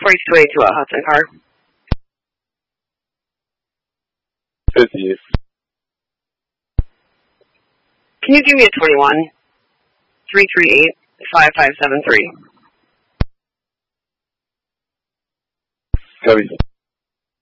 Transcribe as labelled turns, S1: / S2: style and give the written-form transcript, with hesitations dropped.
S1: 4282 at Hudson Car.
S2: 50.
S1: Can you give me a 21? 338-5573.
S2: Copy.